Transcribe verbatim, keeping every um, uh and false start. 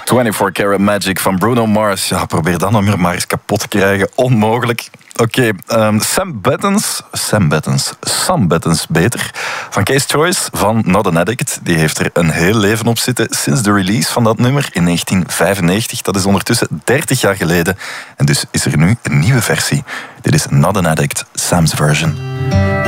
vierentwintig karat Magic van Bruno Mars. Ja, probeer dat nummer maar eens kapot te krijgen. Onmogelijk. Oké, okay, um, Sam Bettens, Sam Bettens, Sam Bettens beter, van Case Choice, van Not an Addict. Die heeft er een heel leven op zitten sinds de release van dat nummer in negentien vijfennegentig. Dat is ondertussen dertig jaar geleden. En dus is er nu een nieuwe versie. Dit is Not an Addict, Sam's version.